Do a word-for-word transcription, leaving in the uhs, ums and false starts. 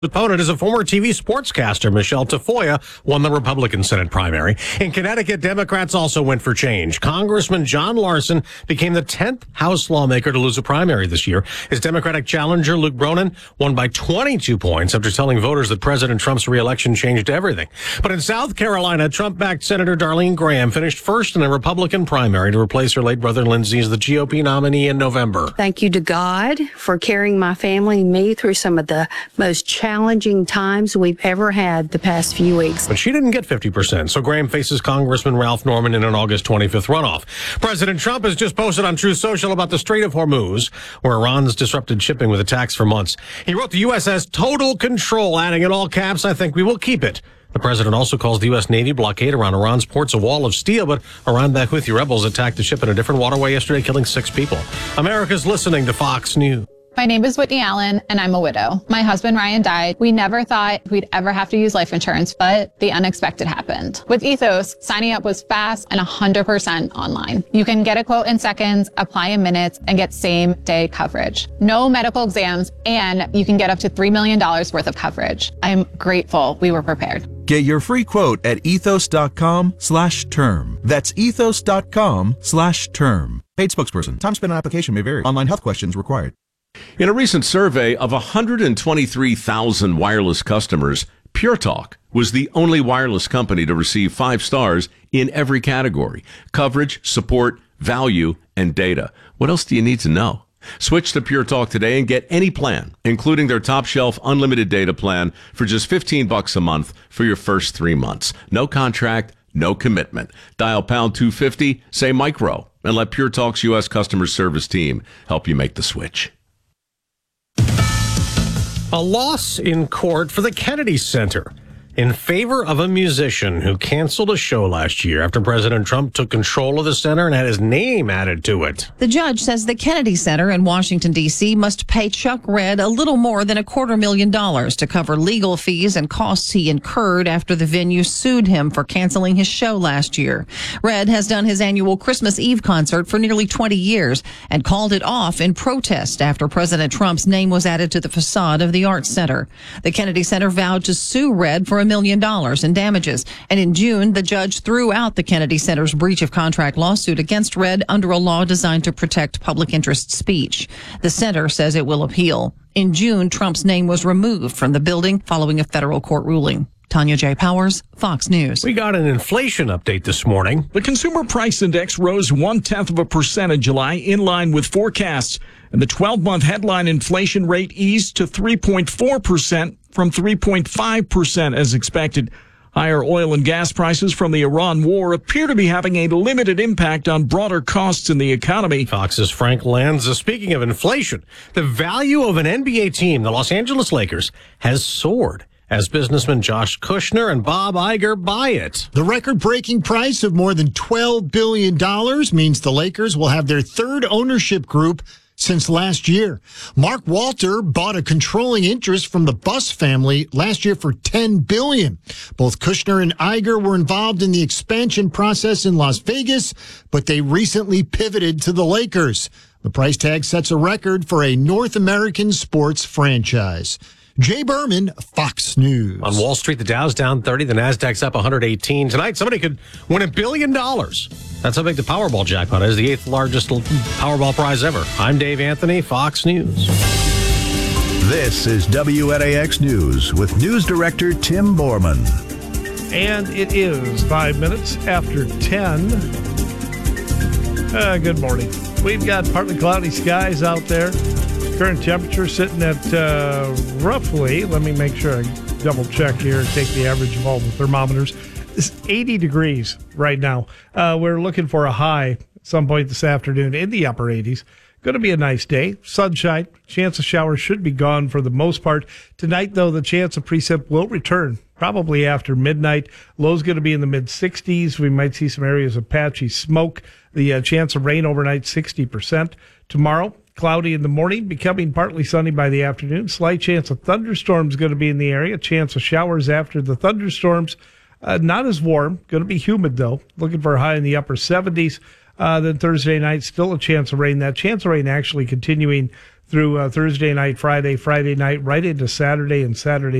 Opponent is a former T V sportscaster. Michelle Tafoya won the Republican Senate primary. In Connecticut, Democrats also went for change. Congressman John Larson became the tenth House lawmaker to lose a primary this year. His Democratic challenger, Luke Bronin, won by twenty-two points after telling voters that President Trump's reelection changed everything. But in South Carolina, Trump-backed Senator Darlene Graham finished first in a Republican primary to replace her late brother Lindsey as the G O P nominee in November. Thank you to God for carrying my family and me through some of the most challenging challenging times we've ever had the past few weeks. But she didn't get fifty percent, so Graham faces Congressman Ralph Norman in an August twenty-fifth runoff. President Trump has just posted on Truth Social about the Strait of Hormuz, where Iran's disrupted shipping with attacks for months. He wrote the U S has total control, adding in all caps, "I think we will keep it." The president also calls the U S Navy blockade around Iran's ports a wall of steel, but Iran-backed Houthi rebels attacked the ship in a different waterway yesterday, killing six people. America's listening to Fox News. My name is Whitney Allen, and I'm a widow. My husband, Ryan, died. We never thought we'd ever have to use life insurance, but the unexpected happened. With Ethos, signing up was fast and one hundred percent online. You can get a quote in seconds, apply in minutes, and get same-day coverage. No medical exams, and you can get up to three million dollars worth of coverage. I'm grateful we were prepared. Get your free quote at ethos.com slash term. That's ethos.com slash term. Paid spokesperson. Time spent on application may vary. Online health questions required. In a recent survey of one hundred twenty-three thousand wireless customers, Pure Talk was the only wireless company to receive five stars in every category: coverage, support, value, and data. What else do you need to know? Switch to Pure Talk today and get any plan, including their top shelf unlimited data plan, for just fifteen bucks a month for your first three months. No contract, no commitment. Dial pound two fifty, say micro, and let Pure Talk's U S customer service team help you make the switch. A loss in court for the Kennedy Center in favor of a musician who canceled a show last year after President Trump took control of the center and had his name added to it. The judge says the Kennedy Center in Washington, D C must pay Chuck Redd a little more than a quarter million dollars to cover legal fees and costs he incurred after the venue sued him for canceling his show last year. Redd has done his annual Christmas Eve concert for nearly twenty years and called it off in protest after President Trump's name was added to the facade of the Arts Center. The Kennedy Center vowed to sue Redd for a million dollars in damages. And in June, the judge threw out the Kennedy Center's breach of contract lawsuit against Redd under a law designed to protect public interest speech. The center says it will appeal. In June, Trump's name was removed from the building following a federal court ruling. Tanya J. Powers, Fox News. We got an inflation update this morning. The Consumer Price Index rose one-tenth of a percent in July, in line with forecasts. And the twelve-month headline inflation rate eased to three point four percent from three point five percent as expected. Higher oil and gas prices from the Iran war appear to be having a limited impact on broader costs in the economy. Fox's Frank Lanza. Speaking of inflation, the value of an N B A team, the Los Angeles Lakers, has soared as businessmen Josh Kushner and Bob Iger buy it. The record-breaking price of more than twelve billion dollars means the Lakers will have their third ownership group since last year. Mark Walter bought a controlling interest from the Buss family last year for ten billion dollars. Both Kushner and Iger were involved in the expansion process in Las Vegas, but they recently pivoted to the Lakers. The price tag sets a record for a North American sports franchise. Jay Berman, Fox News. On Wall Street, the Dow's down thirty, the Nasdaq's up one hundred eighteen. Tonight, somebody could win a billion dollars. That's how big the Powerball jackpot is, the eighth largest Powerball prize ever. I'm Dave Anthony, Fox News. This is W N A X News with News Director Tim Borman. And it is five minutes after ten. Uh, good morning. We've got partly cloudy skies out there. Current temperature sitting at uh, roughly, let me make sure I double check here and take the average of all the thermometers. It's eighty degrees right now. Uh, we're looking for a high at some point this afternoon in the upper eighties. Going to be a nice day. Sunshine. Chance of showers should be gone for the most part. Tonight, though, the chance of precip will return probably after midnight. Low's going to be in the mid sixties. We might see some areas of patchy smoke. The uh, chance of rain overnight, sixty percent. Tomorrow, cloudy in the morning, becoming partly sunny by the afternoon. Slight chance of thunderstorms going to be in the area. Chance of showers after the thunderstorms. Uh, not as warm. Going to be humid, though. Looking for a high in the upper seventies. Uh, then Thursday night, still a chance of rain. That chance of rain actually continuing through uh, Thursday night, Friday, Friday night, right into Saturday and Saturday